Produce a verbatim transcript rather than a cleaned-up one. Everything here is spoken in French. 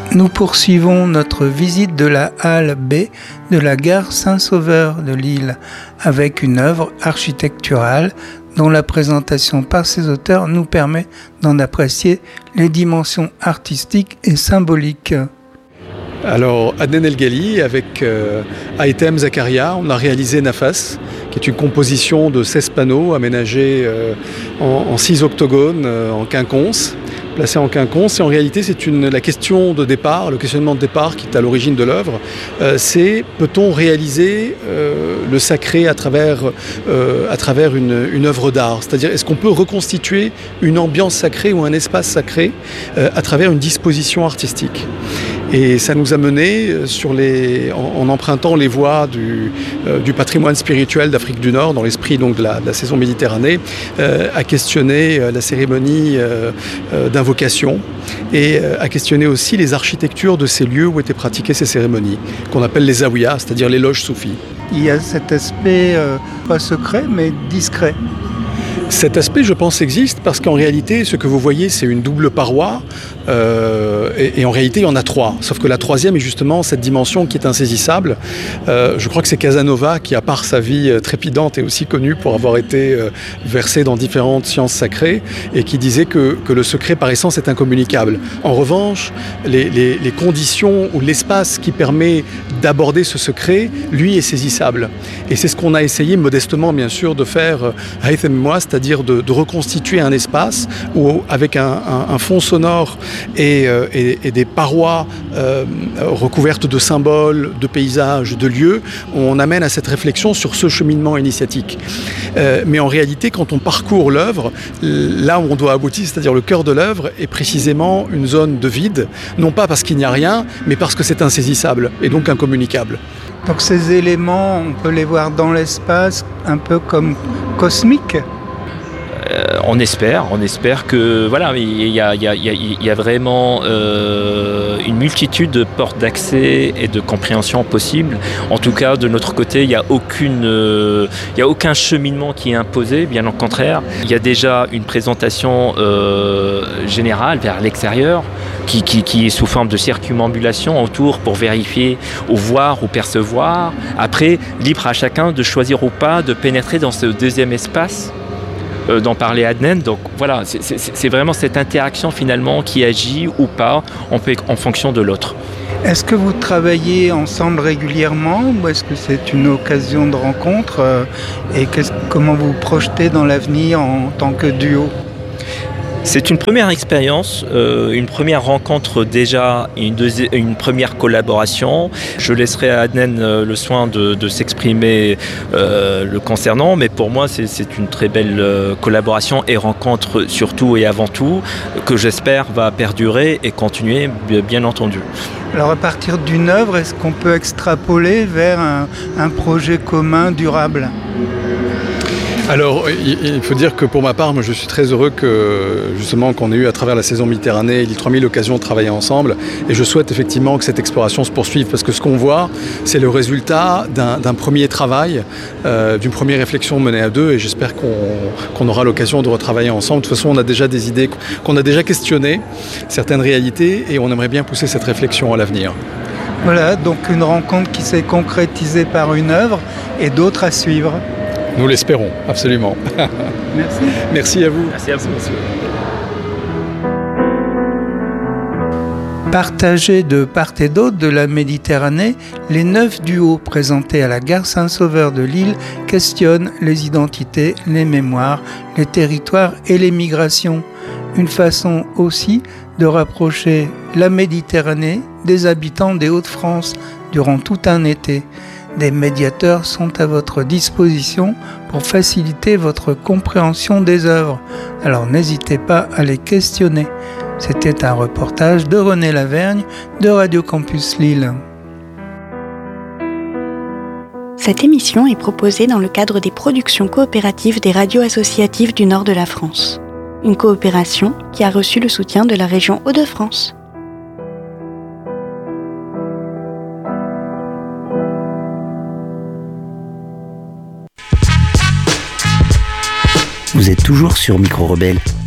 Nous poursuivons notre visite de la halle B de la gare Saint-Sauveur de Lille avec une œuvre architecturale dont la présentation par ses auteurs nous permet d'en apprécier les dimensions artistiques et symboliques. Alors, Adnan El Ghali, avec euh, Haitham Zakaria, on a réalisé Nafas, qui est une composition de seize panneaux aménagés euh, en, en six octogones, euh, en quinconce, placés en quinconce. Et en réalité, c'est une, la question de départ, le questionnement de départ qui est à l'origine de l'œuvre, euh, c'est peut-on réaliser euh, le sacré à travers, euh, à travers une, une œuvre d'art ? C'est-à-dire, est-ce qu'on peut reconstituer une ambiance sacrée ou un espace sacré euh, à travers une disposition artistique ? Et ça nous a mené sur les, en, en empruntant les voies du, euh, du patrimoine spirituel d'Afrique du Nord, dans l'esprit donc de la, de la saison Méditerranée, euh, à questionner euh, la cérémonie euh, euh, d'invocation et euh, à questionner aussi les architectures de ces lieux où étaient pratiquées ces cérémonies, qu'on appelle les zawiyas, c'est-à-dire les loges soufis. Il y a cet aspect euh, pas secret mais discret. Cet aspect, je pense, existe parce qu'en réalité, ce que vous voyez, c'est une double paroi euh, et, et en réalité, il y en a trois. Sauf que la troisième est justement cette dimension qui est insaisissable. Euh, je crois que c'est Casanova qui, à part sa vie trépidante, est aussi connu pour avoir été euh, versé dans différentes sciences sacrées et qui disait que, que le secret, par essence, est incommunicable. En revanche, les, les, les conditions ou l'espace qui permet d'aborder ce secret, lui, est saisissable. Et c'est ce qu'on a essayé modestement, bien sûr, de faire, Haitham et moi, c'est-à-dire de, de reconstituer un espace où, avec un, un, un fond sonore et, euh, et, et des parois euh, recouvertes de symboles, de paysages, de lieux, on amène à cette réflexion sur ce cheminement initiatique. Euh, mais en réalité, quand on parcourt l'œuvre, là où on doit aboutir, c'est-à-dire le cœur de l'œuvre, est précisément une zone de vide, non pas parce qu'il n'y a rien, mais parce que c'est insaisissable et donc incommunicable. Donc ces éléments, on peut les voir dans l'espace, un peu comme cosmiques. Euh, on espère, on espère que voilà, il y a, il y a, il y a vraiment euh, une multitude de portes d'accès et de compréhension possibles. En tout cas, de notre côté, il n'y a aucune, euh, il y a aucun cheminement qui est imposé, bien au contraire. Il y a déjà une présentation euh, générale vers l'extérieur qui, qui, qui est sous forme de circumambulation autour pour vérifier ou voir ou percevoir. Après, libre à chacun de choisir ou pas de pénétrer dans ce deuxième espace. Euh, d'en parler à Adnan, donc voilà, c'est, c'est, c'est vraiment cette interaction finalement qui agit ou pas en, en fonction de l'autre. Est-ce que vous travaillez ensemble régulièrement ou est-ce que c'est une occasion de rencontre euh, et comment vous vous projetez dans l'avenir en tant que duo ? C'est une première expérience, euh, une première rencontre déjà, une, deuxi- une première collaboration. Je laisserai à Adnan euh, le soin de, de s'exprimer euh, le concernant, mais pour moi c'est, c'est une très belle euh, collaboration et rencontre surtout et avant tout, que j'espère va perdurer et continuer bien entendu. Alors à partir d'une œuvre, est-ce qu'on peut extrapoler vers un, un projet commun durable ? Alors, il faut dire que pour ma part, moi, je suis très heureux que, justement, qu'on ait eu à travers la saison Méditerranée et l'île trois mille l'occasion de travailler ensemble. Et je souhaite effectivement que cette exploration se poursuive parce que ce qu'on voit, c'est le résultat d'un, d'un premier travail, euh, d'une première réflexion menée à deux. Et j'espère qu'on, qu'on aura l'occasion de retravailler ensemble. De toute façon, on a déjà des idées, qu'on a déjà questionnées, certaines réalités, et on aimerait bien pousser cette réflexion à l'avenir. Voilà, donc une rencontre qui s'est concrétisée par une œuvre et d'autres à suivre. Nous l'espérons, absolument. Merci. Merci à vous. Merci à vous. Merci. Partagés de part et d'autre de la Méditerranée, les neuf duos présentés à la gare Saint-Sauveur de Lille questionnent les identités, les mémoires, les territoires et les migrations. Une façon aussi de rapprocher la Méditerranée des habitants des Hauts-de-France durant tout un été. Des médiateurs sont à votre disposition pour faciliter votre compréhension des œuvres. Alors n'hésitez pas à les questionner. C'était un reportage de René Lavergne de Radio Campus Lille. Cette émission est proposée dans le cadre des productions coopératives des radios associatives du nord de la France. Une coopération qui a reçu le soutien de la région Hauts-de-France. Vous êtes toujours sur Micro Rebelle.